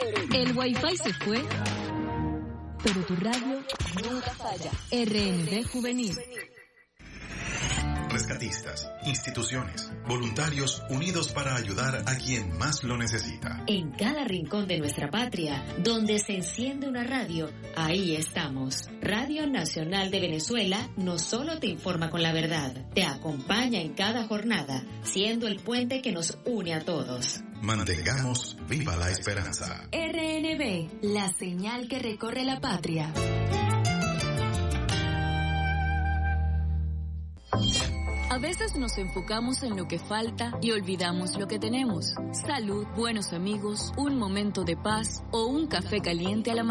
El Wi-Fi se fue, pero tu radio nunca falla. RNB Juvenil. Rescatistas, instituciones, voluntarios unidos para ayudar a quien más lo necesita. En cada rincón de nuestra patria, donde se enciende una radio, ahí estamos. Radio Nacional de Venezuela no solo te informa con la verdad, te acompaña en cada jornada, siendo el puente que nos une a todos. Mantengamos viva la esperanza. RNB, la señal que recorre la patria. A veces nos enfocamos en lo que falta y olvidamos lo que tenemos. Salud, buenos amigos, un momento de paz o un café caliente a la mañana.